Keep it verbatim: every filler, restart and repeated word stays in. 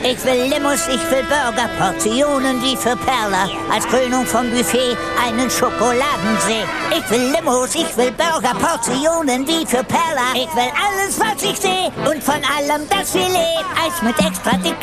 Ich will Limos, ich will Burger, Portionen wie für Perla. Als Krönung vom Buffet einen Schokoladensee. Ich will Limos, ich will Burger, Portionen wie für Perla. Ich will alles, was ich sehe und von allem das Filet. Eis mit extra dicker